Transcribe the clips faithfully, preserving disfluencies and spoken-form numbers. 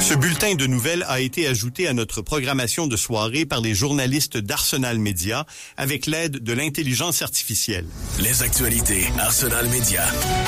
Ce bulletin de nouvelles a été ajouté à notre programmation de soirée par les journalistes d'Arsenal Média avec l'aide de l'intelligence artificielle. Les actualités Arsenal Média.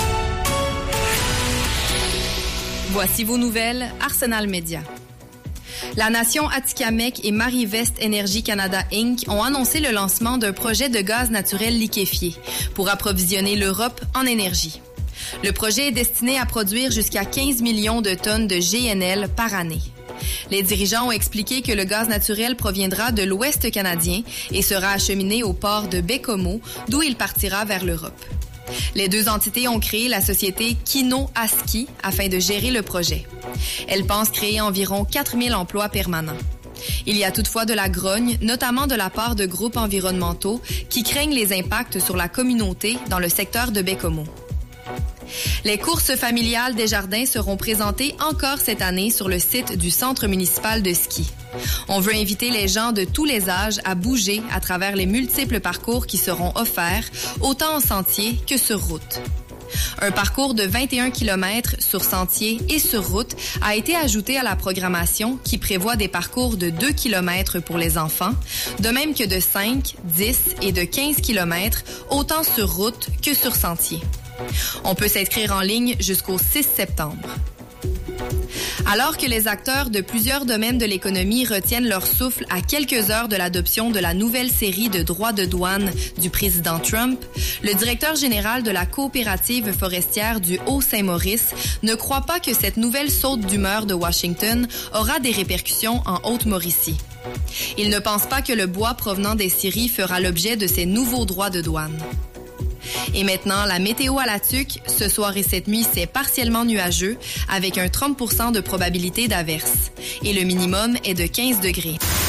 Voici vos nouvelles Arsenal Média. La Nation Atikamekw et Marie-Vest Énergie Canada Incorporée ont annoncé le lancement d'un projet de gaz naturel liquéfié pour approvisionner l'Europe en énergie. Le projet est destiné à produire jusqu'à quinze millions de tonnes de G N L par année. Les dirigeants ont expliqué que le gaz naturel proviendra de l'Ouest canadien et sera acheminé au port de Baie-Comeau, d'où il partira vers l'Europe. Les deux entités ont créé la société Kino Aski afin de gérer le projet. Elle pense créer environ quatre mille emplois permanents. Il y a toutefois de la grogne, notamment de la part de groupes environnementaux qui craignent les impacts sur la communauté dans le secteur de Baie-Comeau. Les courses familiales des jardins seront présentées encore cette année sur le site du Centre municipal de ski. On veut inviter les gens de tous les âges à bouger à travers les multiples parcours qui seront offerts, autant en sentier que sur route. Un parcours de vingt et un kilomètres sur sentier et sur route a été ajouté à la programmation qui prévoit des parcours de deux kilomètres pour les enfants, de même que de cinq, dix et de quinze kilomètres, autant sur route que sur sentier. On peut s'inscrire en ligne jusqu'au six septembre. Alors que les acteurs de plusieurs domaines de l'économie retiennent leur souffle à quelques heures de l'adoption de la nouvelle série de droits de douane du président Trump, le directeur général de la coopérative forestière du Haut-Saint-Maurice ne croit pas que cette nouvelle saute d'humeur de Washington aura des répercussions en Haute-Mauricie. Il ne pense pas que le bois provenant des scieries fera l'objet de ces nouveaux droits de douane. Et maintenant, la météo à la tuque. Ce soir et cette nuit, c'est partiellement nuageux avec un trente pour cent de probabilité d'averse. Et le minimum est de quinze degrés.